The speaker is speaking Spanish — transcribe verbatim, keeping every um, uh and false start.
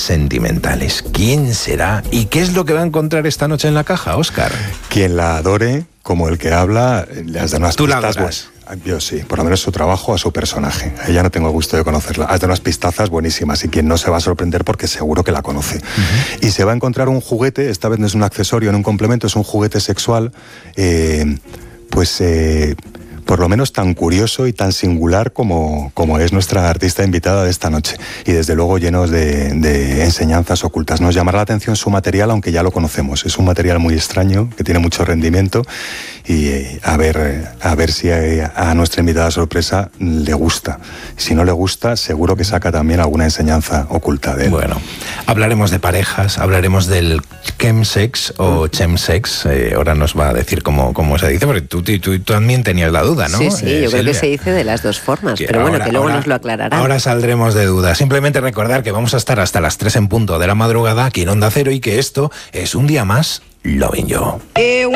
sentimentales. ¿Quién será y qué es lo que va a encontrar esta noche en la caja, Óscar? Quien la adore, como el que habla, le has dado unas Tú la pistas. adoras. Yo sí, por lo menos su trabajo a su personaje. A ella no tengo el gusto de conocerla. Has dado unas pistazas buenísimas y quien no se va a sorprender porque seguro que la conoce. Uh-huh. Y se va a encontrar un juguete, esta vez no es un accesorio, no un complemento, es un juguete sexual, eh, pues... Eh, por lo menos tan curioso y tan singular como, como es nuestra artista invitada de esta noche. Y desde luego llenos de, de enseñanzas ocultas. Nos llamará la atención su material, aunque ya lo conocemos. Es un material muy extraño, que tiene mucho rendimiento. Y eh, a ver, a ver si a, a nuestra invitada sorpresa le gusta. Si no le gusta, seguro que saca también alguna enseñanza oculta de él. Bueno, hablaremos de parejas, hablaremos del chemsex o chemsex. Eh, ahora nos va a decir cómo, cómo se dice, porque tú, tú, tú también tenías la duda, ¿no? Sí, sí, eh, yo creo Silvia. que se dice de las dos formas, Que pero bueno, ahora, que luego ahora, nos lo aclararán. Ahora saldremos de dudas. Simplemente recordar que vamos a estar hasta las tres en punto de la madrugada aquí en Onda Cero y que esto es un día más Loving You.